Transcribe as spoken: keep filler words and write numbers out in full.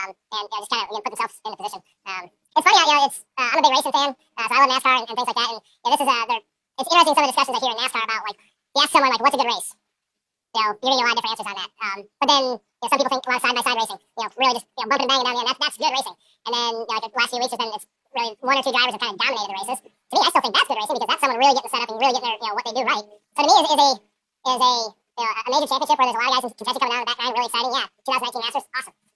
um, and you know, just kind of you know, put themselves in the position. Um, it's funny, you know, it's uh, I'm a big racing fan, uh, so I love NASCAR and, and things like that. And yeah, this is uh, there- it's interesting some of the discussions I hear in NASCAR about like you ask someone like what's a good race, you know, you're getting a lot of different answers on that. Um, but then you know, some people think a lot of side by side racing, you know, really just you know, bumping and banging down the end. That's that's good racing. And then you know, like the last few weeks, has been it's really one or two drivers have kind of dominated the races. To me, I still think that's good racing because that's someone really getting set up and really getting their you know what they do right. So to me, is, is a is a you know, a major championship where there's a lot of guys in contention coming down in the back nine, really exciting. Yeah, twenty nineteen Masters, awesome.